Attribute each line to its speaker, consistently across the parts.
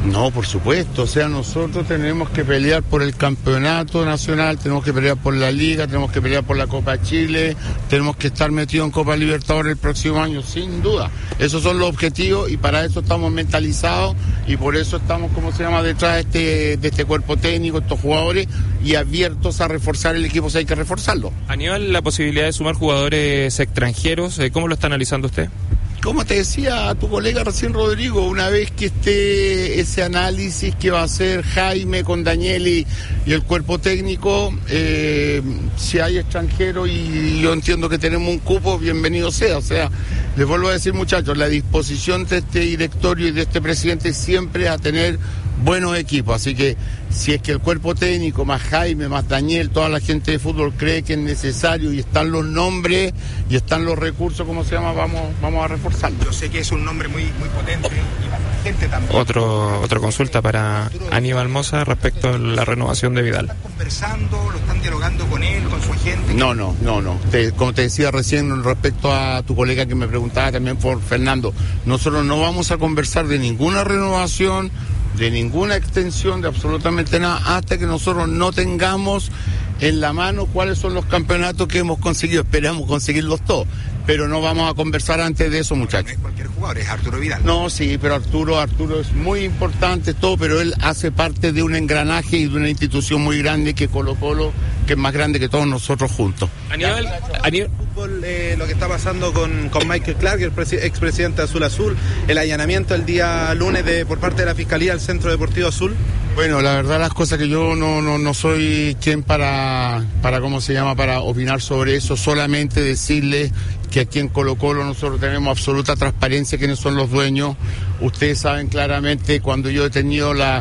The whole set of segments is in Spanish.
Speaker 1: No, por supuesto, o sea, nosotros tenemos que pelear por el campeonato nacional, tenemos que pelear por la Liga, tenemos que pelear por la Copa Chile, tenemos que estar metidos en Copa Libertadores el próximo año, sin duda. Esos son los objetivos y para eso estamos mentalizados y por eso estamos, detrás de este cuerpo técnico, estos jugadores, y abiertos a reforzar el equipo si hay que reforzarlo.
Speaker 2: Aníbal, la posibilidad de sumar jugadores extranjeros, ¿cómo lo está analizando usted?
Speaker 1: Como te decía tu colega recién, Rodrigo, una vez que esté ese análisis que va a hacer Jaime con Daniel y el cuerpo técnico, si hay extranjeros y yo entiendo que tenemos un cupo, bienvenido sea. O sea, les vuelvo a decir, muchachos, la disposición de este directorio y de este presidente siempre a tener buenos equipos, así que si es que el cuerpo técnico, más Jaime, más Daniel, toda la gente de fútbol cree que es necesario y están los nombres y están los recursos, vamos a reforzarlo.
Speaker 3: Yo sé que es un nombre muy potente y la gente también.
Speaker 2: Otra consulta para Aníbal Mosa respecto a la renovación de Vidal.
Speaker 3: ¿Están conversando, lo están dialogando con él, con su agente?
Speaker 1: No. Como te decía recién respecto a tu colega que me preguntaba también por Fernando, nosotros no vamos a conversar de ninguna renovación, de ninguna extensión, de absolutamente nada, hasta que nosotros no tengamos en la mano cuáles son los campeonatos que hemos conseguido. Esperamos conseguirlos todos, pero no vamos a conversar antes de eso, muchachos.
Speaker 3: No es cualquier jugador, es Arturo Vidal.
Speaker 1: No, sí, pero Arturo es muy importante todo, pero él hace parte de un engranaje y de una institución muy grande que Colo-Colo, que es más grande que todos nosotros juntos.
Speaker 4: Aníbal, lo que está pasando con Michael Clark, el expresidente de Azul, el allanamiento el día lunes por parte de la Fiscalía al Centro Deportivo Azul.
Speaker 1: Bueno, la verdad las cosas que yo no soy quien para opinar sobre eso, solamente decirles que aquí en Colo-Colo nosotros tenemos absoluta transparencia quiénes son los dueños. Ustedes saben claramente cuando yo he tenido la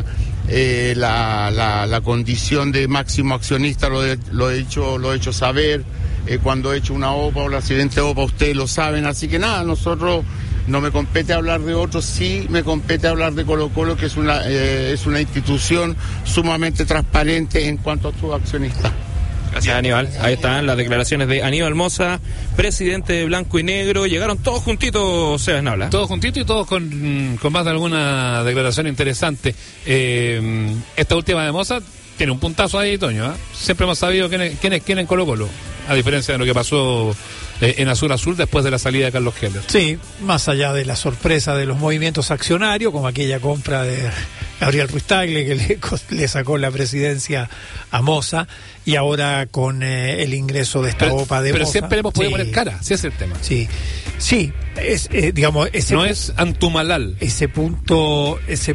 Speaker 1: condición de máximo accionista, lo he hecho saber, cuando he hecho una OPA o la siguiente OPA, ustedes lo saben, así que nada, nosotros no me compete hablar de otros, sí me compete hablar de Colo-Colo, que es una institución sumamente transparente en cuanto a sus accionistas.
Speaker 2: Gracias, Aníbal. Ahí están las declaraciones de Aníbal Mosa, presidente de Blanco y Negro. Llegaron todos juntitos, Sebas Nabla.
Speaker 5: Todos juntitos y todos con más de alguna declaración interesante. Esta última de Mosa tiene un puntazo ahí, Toño. Siempre hemos sabido quién es en Colo-Colo, a diferencia de lo que pasó en Azul después de la salida de Carlos Keller.
Speaker 6: Sí, más allá de la sorpresa de los movimientos accionarios, como aquella compra de Gabriel Ruiz Tagle que le sacó la presidencia a Mosa, y ahora con el ingreso de esta OPA de Mosa.
Speaker 5: Pero siempre hemos podido poner cara, si es el tema.
Speaker 6: Sí, es,
Speaker 5: no es Antumalal.
Speaker 6: Ese punto es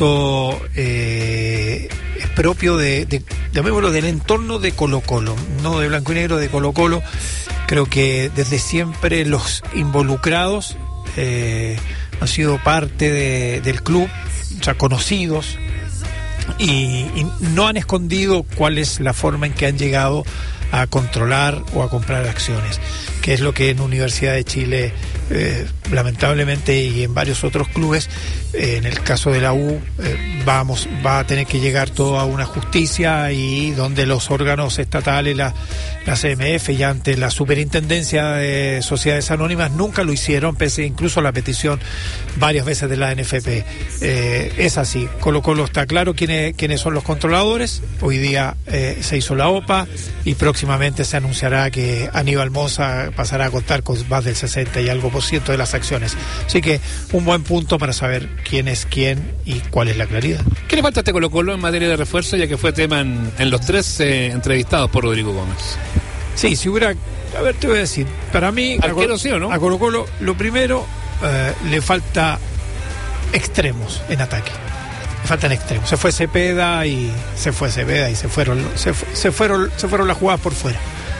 Speaker 6: propio llamémoslo, del entorno de Colo-Colo, no de Blanco y Negro, de Colo-Colo. Creo que desde siempre los involucrados han sido parte del club, o sea, conocidos, y no han escondido cuál es la forma en que han llegado a controlar o a comprar acciones, que es lo que en Universidad de Chile, lamentablemente, y en varios otros clubes, en el caso de la U, va a tener que llegar todo a una justicia, y donde los órganos estatales, la CMF y ante la Superintendencia de Sociedades Anónimas nunca lo hicieron, pese incluso a la petición varias veces de la NFP. Es así. Colo-Colo está claro quiénes son los controladores. Hoy día se hizo la OPA y próximamente se anunciará que Aníbal Mosa pasará a contar con más del 60 y algo % de las acciones. Así que un buen punto para saber quién es quién y cuál es la claridad.
Speaker 5: ¿Qué le falta a este Colo-Colo en materia de refuerzo, ya que fue tema en los tres entrevistados por Rodrigo Gómez?
Speaker 6: Sí, si hubiera... A ver, te voy a decir, para mí
Speaker 5: ¿sí o no?
Speaker 6: A Colo-Colo lo primero, le falta extremos en ataque. Le faltan extremos. Se fue Cepeda y se fueron las jugadas por fuera.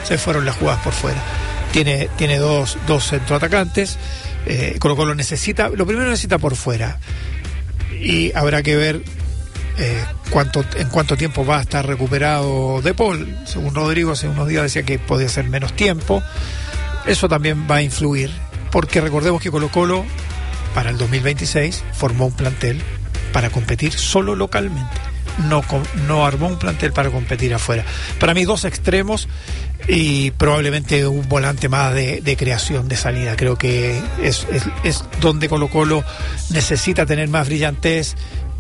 Speaker 6: Tiene dos centroatacantes. Colo-Colo necesita por fuera, y habrá que ver en cuánto tiempo va a estar recuperado De Paul. Según Rodrigo, hace unos días decía que podía ser menos tiempo. Eso también va a influir, porque recordemos que Colo-Colo para el 2026 formó un plantel para competir solo localmente, no armó un plantel para competir afuera. Para mí, dos extremos y probablemente un volante más de creación, de salida. Creo que es donde Colo-Colo necesita tener más brillantez